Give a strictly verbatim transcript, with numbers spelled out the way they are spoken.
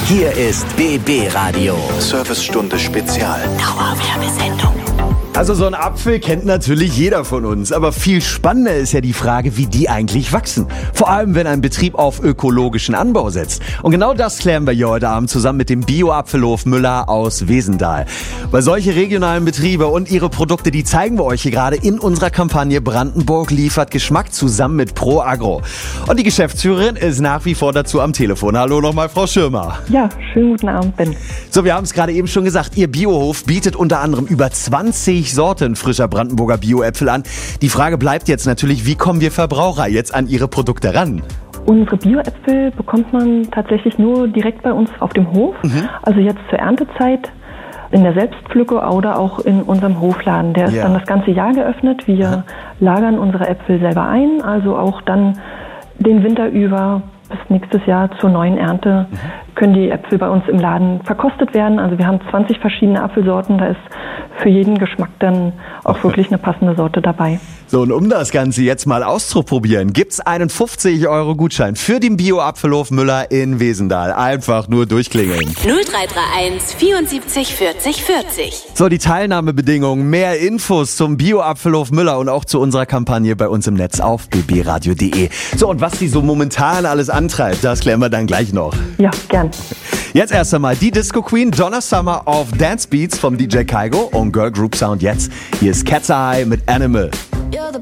Hier ist B B Radio. Servicestunde Spezial. Dauerwerbesendung. Also so ein Apfel kennt natürlich jeder von uns, aber viel spannender ist ja die Frage, wie die eigentlich wachsen. Vor allem, wenn ein Betrieb auf ökologischen Anbau setzt. Und genau das klären wir hier heute Abend zusammen mit dem Bio-Apfelhof Müller aus Wesendal. Weil solche regionalen Betriebe und ihre Produkte, die zeigen wir euch hier gerade in unserer Kampagne Brandenburg liefert Geschmack zusammen mit Pro Agro. Und die Geschäftsführerin ist nach wie vor dazu am Telefon. Hallo nochmal, Frau Schirmer. Ja, schönen guten Abend, Ben. So, wir haben es gerade eben schon gesagt, Ihr Biohof bietet unter anderem über zwanzig Sorten frischer Brandenburger Bio-Äpfel an. Die Frage bleibt jetzt natürlich, wie kommen wir Verbraucher jetzt an ihre Produkte ran? Unsere Bio-Äpfel bekommt man tatsächlich nur direkt bei uns auf dem Hof. Mhm. Also jetzt zur Erntezeit in der Selbstpflücke oder auch in unserem Hofladen. Der ist ja dann das ganze Jahr geöffnet. Wir Aha. lagern unsere Äpfel selber ein, also auch dann den Winter über bis nächstes Jahr zur neuen Ernte mhm. können die Äpfel bei uns im Laden verkostet werden. Also wir haben zwanzig verschiedene Apfelsorten, da ist für jeden Geschmack dann auch wirklich eine passende Sorte dabei. So, und um das Ganze jetzt mal auszuprobieren, gibt's einen fünfzig Euro Gutschein für den Bio-Apfelhof Müller in Wesendal. Einfach nur durchklingeln. null drei drei eins vierundsiebzig vierzig vierzig. So, die Teilnahmebedingungen, mehr Infos zum Bio-Apfelhof Müller und auch zu unserer Kampagne bei uns im Netz auf b b radio punkt d e. So, und was sie so momentan alles antreibt, das klären wir dann gleich noch. Ja, gern. Jetzt erst einmal die Disco Queen Donna Summer auf Dance Beats vom D J Kaigo und Girl Group Sound jetzt. Hier ist Cat's Eye mit Animal. You're the